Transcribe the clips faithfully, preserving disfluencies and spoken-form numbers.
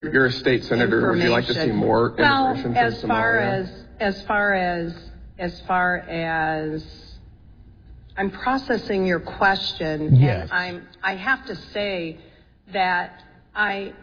You're a state senator. Would you like to see more immigration well, from as far Somalia? as as far as as far as I'm processing your question, yes. and I'm I have to say that I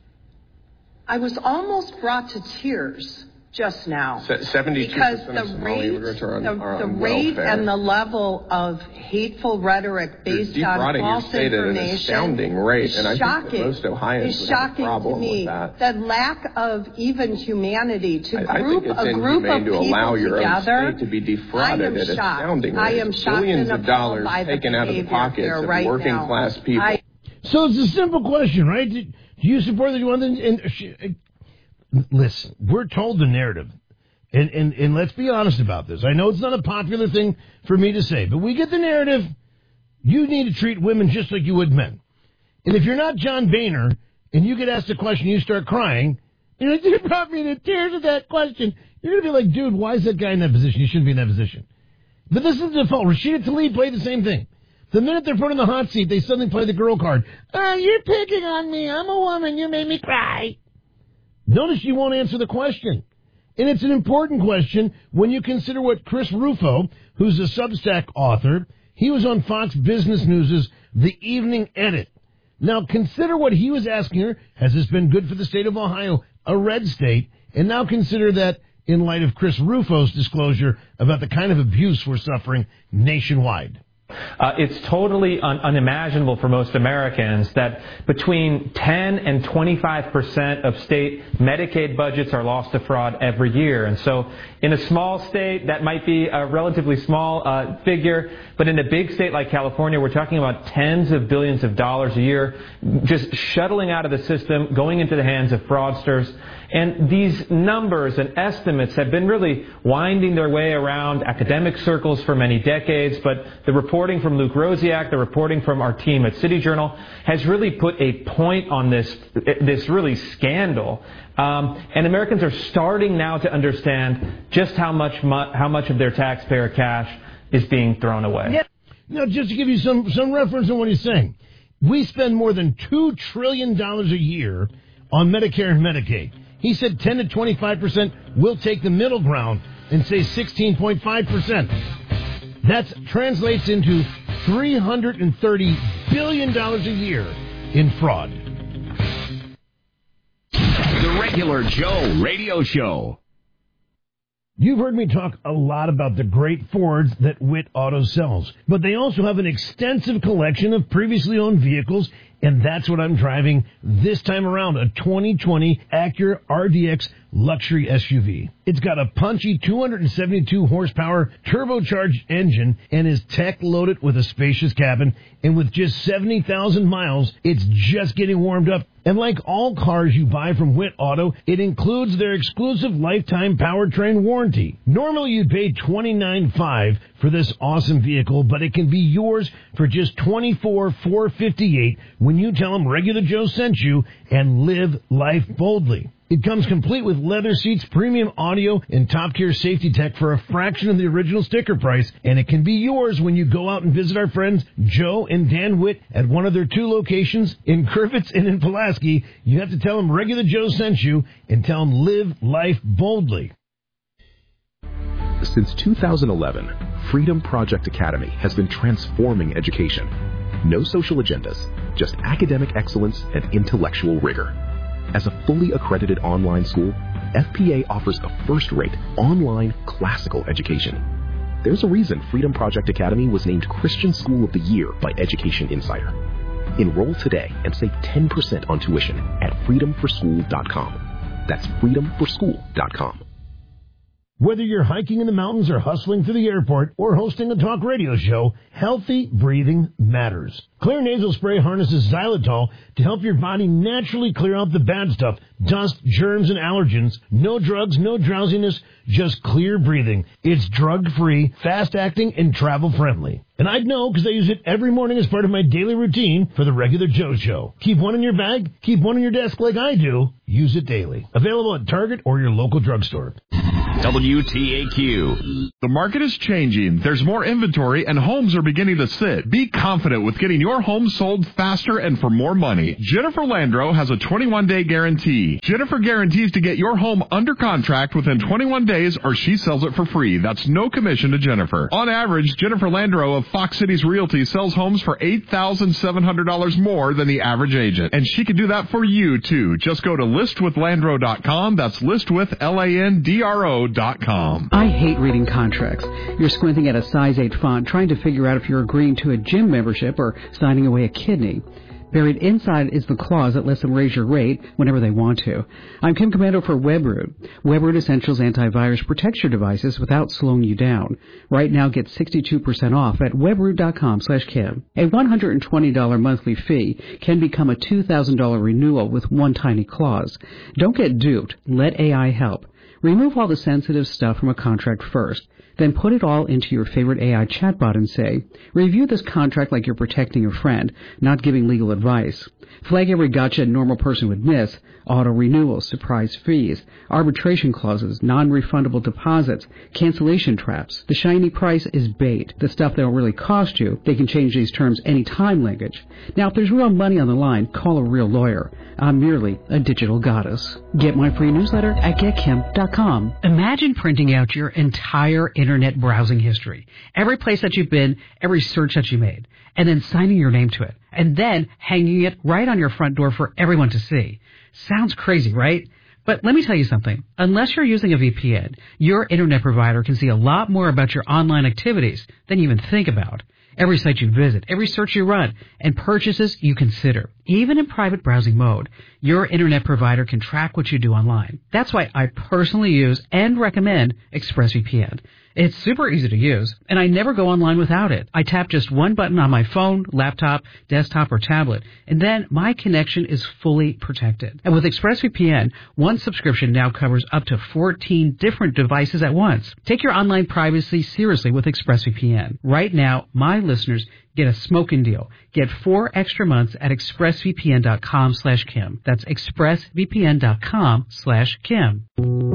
I was almost brought to tears just now. seventy-two percent of Somali immigrants are on, the, are the on rate welfare. and the level of hateful rhetoric based You're on false your state information at an astounding rate, is and I shocking. think that most Ohioans is would have a shocking problem to me. with that. That lack of even humanity to I, group I think it's a group inhumane of to people allow your together. own state to be defrauded I am at shocked. astounding I rates. am shocked Billions and of dollars appalled by the taken out of the behavior pockets here of right working now. class people. I, so it's a simple question, right? Do you support the one? And listen, we're told the narrative. And, and and let's be honest about this. I know it's not a popular thing for me to say, but we get the narrative. You need to treat women just like you would men. And if you're not John Boehner and you get asked a question, you start crying, you're like, you brought me to tears with that question. You're going to be like, dude, why is that guy in that position? He shouldn't be in that position. But this is the default. Rashida Tlaib played the same thing. The minute they're put in the hot seat, they suddenly play the girl card. Oh, you're picking on me. I'm a woman. You made me cry. Notice she won't answer the question. And it's an important question when you consider what Chris Rufo, who's a Substack author, he was on Fox Business News' The Evening Edit. Now, consider what he was asking her. Has this been good for the state of Ohio, a red state? And now consider that in light of Chris Rufo's disclosure about the kind of abuse we're suffering nationwide. Uh, it's totally un- unimaginable for most Americans that between ten and twenty-five percent of state Medicaid budgets are lost to fraud every year. And so in a small state, that might be a relatively small uh, figure. But in a big state like California, we're talking about tens of billions of dollars a year just shuttling out of the system, going into the hands of fraudsters. And these numbers and estimates have been really winding their way around academic circles for many decades. But the reporting from Luke Rosiak, the reporting from our team at City Journal, has really put a point on this, this really scandal. Um, and Americans are starting now to understand just how much, how much of their taxpayer cash is being thrown away. Yeah. Now, just to give you some, some reference on what he's saying, we spend more than two trillion dollars a year on Medicare and Medicaid. He said ten to twenty-five percent. We'll take the middle ground and say sixteen point five percent. That translates into three hundred thirty billion dollars a year in fraud. The Regular Joe Radio Show. You've heard me talk a lot about the great Fords that Witt Auto sells, but they also have an extensive collection of previously owned vehicles, and that's what I'm driving this time around, a twenty twenty Acura R D X luxury S U V. It's got a punchy two hundred seventy-two horsepower turbocharged engine and is tech-loaded with a spacious cabin, and with just seventy thousand miles, it's just getting warmed up. And like all cars you buy from Witt Auto, it includes their exclusive lifetime powertrain warranty. Normally you'd pay twenty-nine thousand five hundred dollars for this awesome vehicle, but it can be yours for just twenty-four thousand four hundred fifty-eight dollars when you tell them Regular Joe sent you and live life boldly. It comes complete with leather seats, premium audio, and top-tier safety tech for a fraction of the original sticker price, and it can be yours when you go out and visit our friends Joe and Dan Witt at one of their two locations in Crivitz and in Pulaski. You have to tell them Regular Joe sent you and tell them live life boldly. Since two thousand eleven, Freedom Project Academy has been transforming education. No social agendas, just academic excellence and intellectual rigor. As a fully accredited online school, F P A offers a first-rate online classical education. There's a reason Freedom Project Academy was named Christian School of the Year by Education Insider. Enroll today and save ten percent on tuition at freedom for school dot com. That's freedom for school dot com. Whether you're hiking in the mountains or hustling through the airport or hosting a talk radio show, healthy breathing matters. Clear Nasal Spray harnesses xylitol to help your body naturally clear out the bad stuff, dust, germs, and allergens. No drugs, no drowsiness, just clear breathing. It's drug-free, fast-acting, and travel-friendly. And I'd know because I use it every morning as part of my daily routine for the Regular Joe Show. Keep one in your bag, keep one on your desk like I do. Use it daily. Available at Target or your local drugstore. W T A Q. The market is changing. There's more inventory and homes are beginning to sit. Be confident with getting your home sold faster and for more money. Jennifer Landro has a twenty-one day guarantee. Jennifer guarantees to get your home under contract within twenty-one days or she sells it for free. That's no commission to Jennifer. On average, Jennifer Landro of Fox Cities Realty sells homes for eight thousand seven hundred dollars more than the average agent. And she can do that for you, too. Just go to list with landro dot com. That's list with L A N D R O dot com. I hate reading contracts. You're squinting at a size eight font trying to figure out if you're agreeing to a gym membership or signing away a kidney. Buried inside is the clause that lets them raise your rate whenever they want to. I'm Kim Commando for WebRoot. WebRoot Essentials Antivirus protects your devices without slowing you down. Right now, get sixty-two percent off at webroot dot com slash Kim. A one hundred twenty dollars monthly fee can become a two thousand dollars renewal with one tiny clause. Don't get duped. Let A I help. Remove all the sensitive stuff from a contract first. Then put it all into your favorite A I chatbot and say, review this contract like you're protecting a friend, not giving legal advice. Flag every gotcha a normal person would miss. Auto renewals, surprise fees, arbitration clauses, non-refundable deposits, cancellation traps. The shiny price is bait. The stuff that will really cost you, they can change these terms anytime language. Now, if there's real money on the line, call a real lawyer. I'm merely a digital goddess. Get my free newsletter at get kim dot com. Imagine printing out your entire internet browsing history, every place that you've been, every search that you made, and then signing your name to it, and then hanging it right on your front door for everyone to see. Sounds crazy, right? But let me tell you something. Unless you're using a V P N, your internet provider can see a lot more about your online activities than you even think about. Every site you visit, every search you run, and purchases you consider. Even in private browsing mode, your internet provider can track what you do online. That's why I personally use and recommend ExpressVPN. It's super easy to use, and I never go online without it. I tap just one button on my phone, laptop, desktop, or tablet, and then my connection is fully protected. And with ExpressVPN, one subscription now covers up to fourteen different devices at once. Take your online privacy seriously with ExpressVPN. Right now, my listeners get a smoking deal. Get four extra months at expressvpn dot com slash Kim. That's expressvpn dot com slash Kim.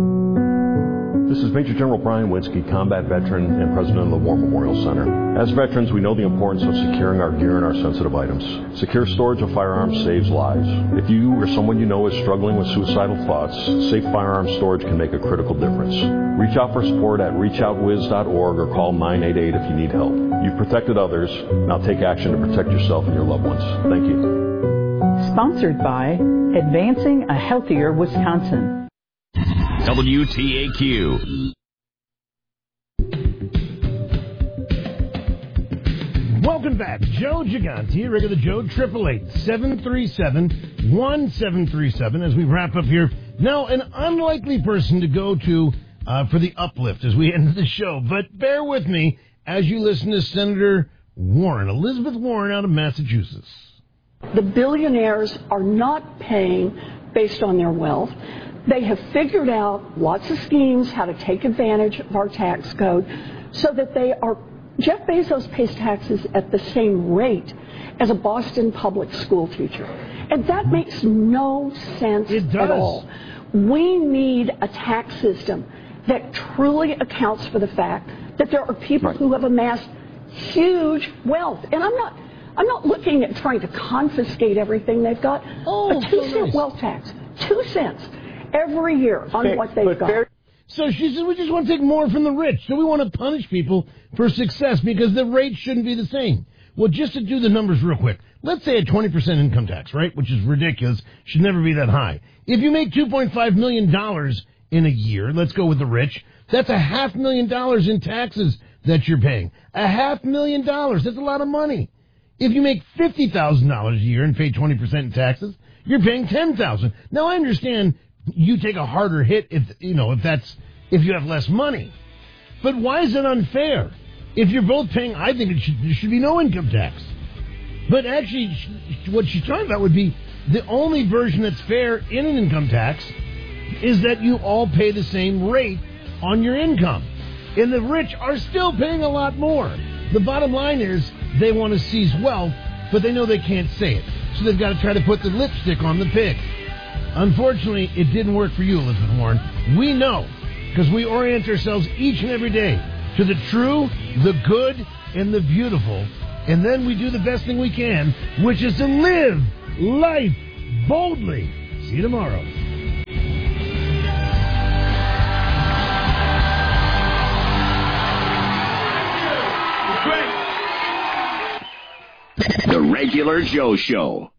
This is Major General Brian Winsky, combat veteran and president of the War Memorial Center. As veterans, we know the importance of securing our gear and our sensitive items. Secure storage of firearms saves lives. If you or someone you know is struggling with suicidal thoughts, safe firearms storage can make a critical difference. Reach out for support at reach out wiz dot org or call nine eight eight if you need help. You've protected others. Now take action to protect yourself and your loved ones. Thank you. Sponsored by Advancing a Healthier Wisconsin. W T A Q. Welcome back. Joe Gigante, regular Joe, triple eight seven three seven one seven three seven as we wrap up here. Now, an unlikely person to go to uh, for the uplift as we end the show, but bear with me as you listen to Senator Warren, Elizabeth Warren out of Massachusetts. The billionaires are not paying based on their wealth. They have figured out lots of schemes how to take advantage of our tax code so that they are, Jeff Bezos pays taxes at the same rate as a Boston public school teacher. And that makes no sense at all. We need a tax system that truly accounts for the fact that there are people right. who have amassed huge wealth. And I'm not I'm not looking at trying to confiscate everything they've got. Oh, a two so cent nice. wealth tax. Two cents every year on fair, what they've got. Fair. So she says we just want to take more from the rich. So we want to punish people for success because the rate shouldn't be the same. Well, just to do the numbers real quick, let's say a twenty percent income tax, right, which is ridiculous, should never be that high. If you make two point five million dollars in a year, let's go with the rich, that's a half million dollars in taxes that you're paying. A half million dollars, that's a lot of money. If you make fifty thousand dollars a year and pay twenty percent in taxes, you're paying ten thousand dollars. Now, I understand you take a harder hit if, you know, if that's, if you have less money. But why is it unfair? If you're both paying, I think it should, there should be no income tax. But actually, what she's talking about would be the only version that's fair in an income tax is that you all pay the same rate on your income. And the rich are still paying a lot more. The bottom line is they want to seize wealth, but they know they can't say it. So they've got to try to put the lipstick on the pig. Unfortunately, it didn't work for you, Elizabeth Warren. We know because we orient ourselves each and every day to the true, the good, and the beautiful. And then we do the best thing we can, which is to live life boldly. See you tomorrow. The Regular Joe Show.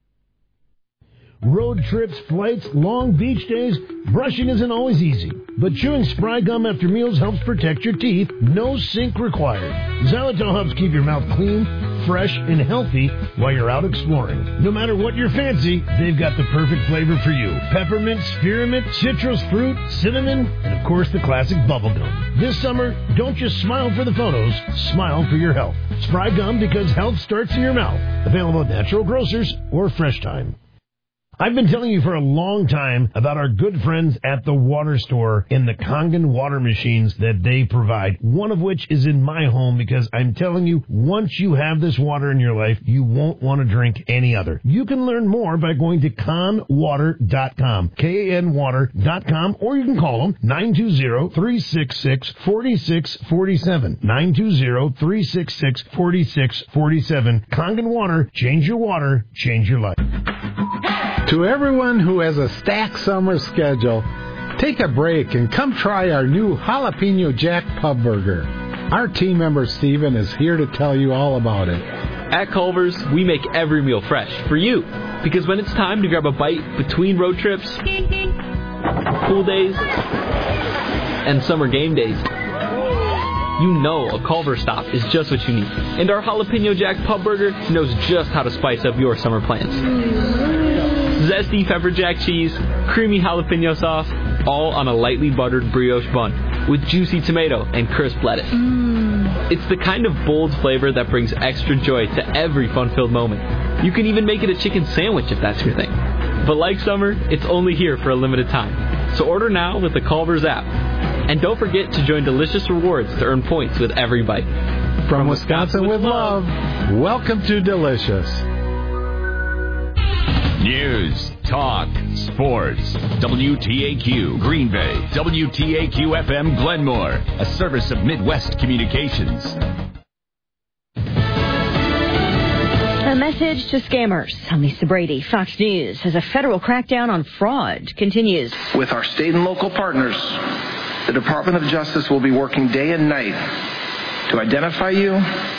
Road trips, flights, long beach days, brushing isn't always easy. But chewing Spry gum after meals helps protect your teeth. No sink required. Xylitol helps keep your mouth clean, fresh, and healthy while you're out exploring. No matter what your fancy, they've got the perfect flavor for you. Peppermint, spearmint, citrus fruit, cinnamon, and of course the classic bubblegum. This summer, don't just smile for the photos, smile for your health. Spry gum, because health starts in your mouth. Available at natural grocers or Fresh Time. I've been telling you for a long time about our good friends at the Water Store and the Kangen water machines that they provide, one of which is in my home, because I'm telling you, once you have this water in your life, you won't want to drink any other. You can learn more by going to kan water dot com, K A N water dot com, or you can call them nine two zero, three six six, four six four seven, nine two zero, three six six, four six four seven. Kangen Water, change your water, change your life. To everyone who has a stacked summer schedule, take a break and come try our new Jalapeno Jack Pub Burger. Our team member Steven is here to tell you all about it. At Culver's, we make every meal fresh for you. Because when it's time to grab a bite between road trips, pool days, and summer game days, you know a Culver's stop is just what you need. And our Jalapeno Jack Pub Burger knows just how to spice up your summer plans. Zesty pepper jack cheese, creamy jalapeno sauce, all on a lightly buttered brioche bun with juicy tomato and crisp lettuce. Mm. It's the kind of bold flavor that brings extra joy to every fun-filled moment. You can even make it a chicken sandwich if that's your thing. But like summer, it's only here for a limited time. So order now with the Culver's app. And don't forget to join Delicious Rewards to earn points with every bite. From, From Wisconsin, Wisconsin with love, love, welcome to Delicious. News, talk, sports. W T A Q Green Bay. W T A Q F M Glenmore. A service of Midwest Communications. A message to scammers. I'm Lisa Brady, Fox News, as a federal crackdown on fraud continues. With our state and local partners, the Department of Justice will be working day and night to identify you,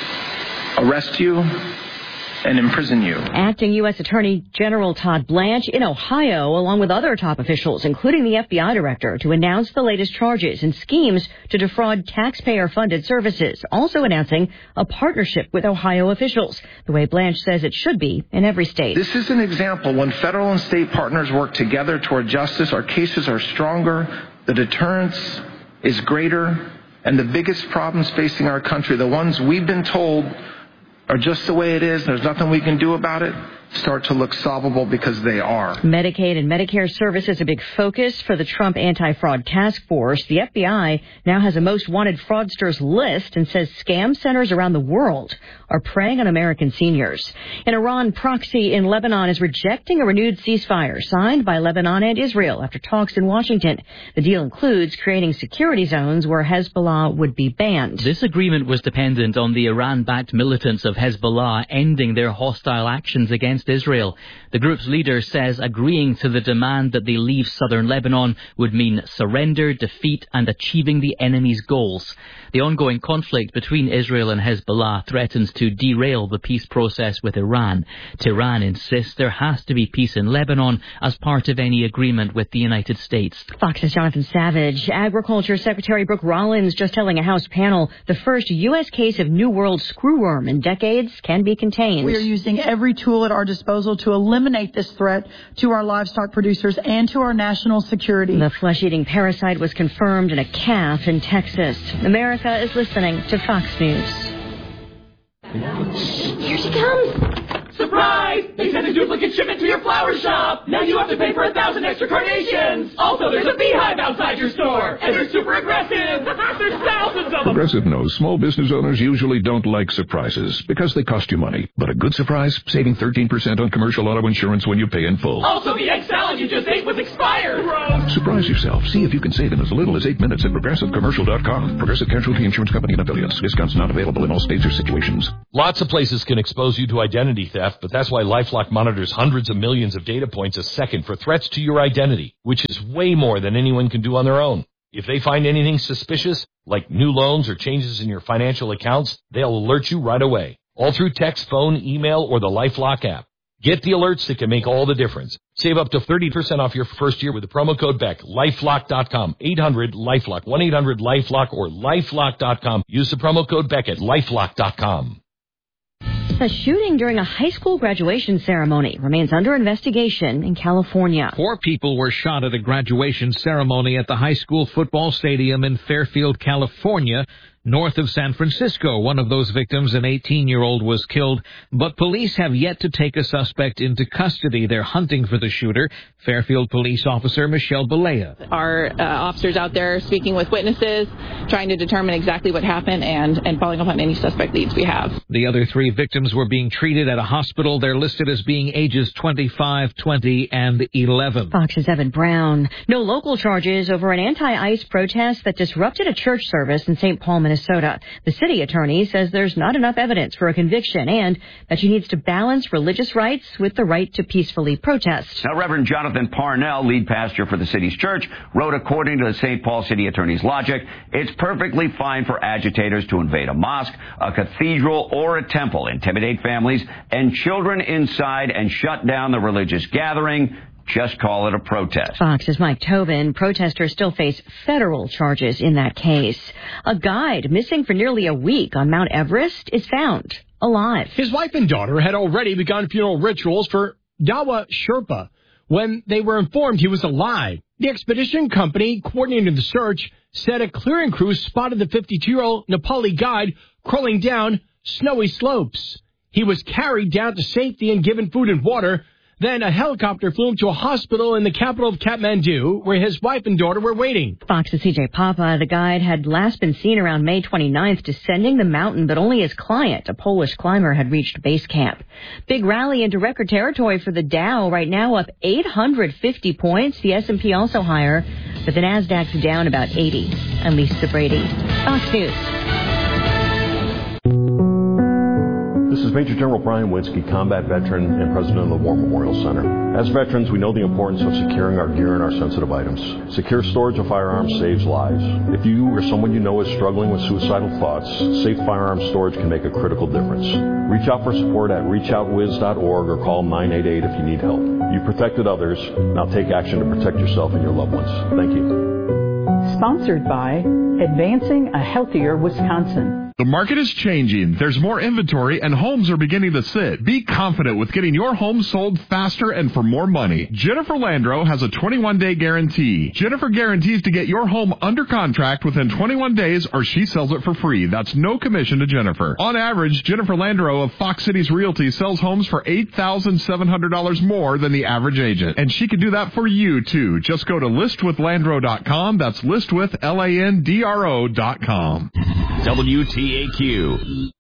arrest you, and imprison you. Acting U S Attorney General Todd Blanche in Ohio, along with other top officials, including the F B I director, to announce the latest charges and schemes to defraud taxpayer-funded services, also announcing a partnership with Ohio officials, the way Blanche says it should be in every state. This is an example when federal and state partners work together toward justice. Our cases are stronger, the deterrence is greater, and the biggest problems facing our country, the ones we've been told are just the way it is, there's nothing we can do about it, start to look solvable because they are. Medicaid and Medicare services a big focus for the Trump anti-fraud task force. The F B I now has a most wanted fraudsters list and says scam centers around the world are preying on American seniors. An Iran proxy in Lebanon is rejecting a renewed ceasefire signed by Lebanon and Israel after talks in Washington. The deal includes creating security zones where Hezbollah would be banned. This agreement was dependent on the Iran-backed militants of Hezbollah ending their hostile actions against Israel. The group's leader says agreeing to the demand that they leave southern Lebanon would mean surrender, defeat, and achieving the enemy's goals. The ongoing conflict between Israel and Hezbollah threatens to derail the peace process with Iran. Tehran insists there has to be peace in Lebanon as part of any agreement with the United States. Fox's Jonathan Savage. Agriculture Secretary Brooke Rollins just telling a House panel the first U S case of New World screwworm in decades can be contained. We are using every tool at our disposal to eliminate this threat to our livestock producers and to our national security. The flesh-eating parasite was confirmed in a calf in Texas. America is listening to Fox News. Here she comes! Surprise! They sent a duplicate shipment to your flower shop! Now you have to pay for a thousand extra carnations! Also, there's a beehive outside your store! And they're super aggressive! There's thousands of them! Progressive knows small business owners usually don't like surprises because they cost you money. But a good surprise, saving thirteen percent on commercial auto insurance when you pay in full. Also, the egg salad you just ate was expired! Gross! Surprise yourself. See if you can save in as little as eight minutes at Progressive Commercial dot com. Progressive Casualty Insurance Company and affiliates. Discounts not available in all states or situations. Lots of places can expose you to identity theft, but that's why LifeLock monitors hundreds of millions of data points a second for threats to your identity, which is way more than anyone can do on their own. If they find anything suspicious, like new loans or changes in your financial accounts, they'll alert you right away, all through text, phone, email, or the LifeLock app. Get the alerts that can make all the difference. Save up to thirty percent off your first year with the promo code Beck. LifeLock dot com. eight hundred LifeLock. one eight hundred LifeLock or LifeLock dot com. Use the promo code Beck at LifeLock dot com. A shooting during a high school graduation ceremony remains under investigation in California. Four people were shot at a graduation ceremony at the high school football stadium in Fairfield, California, north of San Francisco. One of those victims, an eighteen-year-old, was killed, but police have yet to take a suspect into custody. They're hunting for the shooter. Fairfield police officer Michelle Balea. Our uh, officers out there speaking with witnesses, trying to determine exactly what happened and, and following up on any suspect leads we have. The other three victims were being treated at a hospital. They're listed as being ages twenty-five, twenty, and eleven. Fox's Evan Brown. No local charges over an anti-ICE protest that disrupted a church service in Saint Paul, Minnesota. The city attorney says there's not enough evidence for a conviction and that she needs to balance religious rights with the right to peacefully protest. Now, Reverend Jonathan Parnell, lead pastor for the city's church, wrote, according to the Saint Paul city attorney's logic, it's perfectly fine for agitators to invade a mosque, a cathedral, or a temple, intimidate families and children inside, and shut down the religious gathering. Just call it a protest. Fox's Mike Tobin. Protesters still face federal charges in that case. A guide missing for nearly a week on Mount Everest is found alive. His wife and daughter had already begun funeral rituals for Dawa Sherpa when they were informed he was alive. The expedition company coordinating the search said a clearing crew spotted the fifty-two-year-old Nepali guide crawling down snowy slopes. He was carried down to safety and given food and water. Then a helicopter flew him to a hospital in the capital of Kathmandu, where his wife and daughter were waiting. Fox's C J Papa. The guide had last been seen around May twenty-ninth descending the mountain, but only his client, a Polish climber, had reached base camp. Big rally into record territory for the Dow, right now up eight hundred fifty points. The S and P also higher, but the Nasdaq's down about eighty. I'm Lisa Brady, Fox News. This is Major General Brian Winsky, combat veteran and president of the War Memorial Center. As veterans, we know the importance of securing our gear and our sensitive items. Secure storage of firearms saves lives. If you or someone you know is struggling with suicidal thoughts, safe firearms storage can make a critical difference. Reach out for support at reach out wiz dot org or call nine eight eight if you need help. You protected others. Now take action to protect yourself and your loved ones. Thank you. Sponsored by Advancing a Healthier Wisconsin. The market is changing. There's more inventory and homes are beginning to sit. Be confident with getting your home sold faster and for more money. Jennifer Landro has a twenty-one day guarantee. Jennifer guarantees to get your home under contract within twenty-one days or she sells it for free. That's no commission to Jennifer. On average, Jennifer Landro of Fox Cities Realty sells homes for eight thousand seven hundred dollars more than the average agent. And she can do that for you, too. Just go to list with landro dot com. That's list with L A N D R O dot com. W T A Q.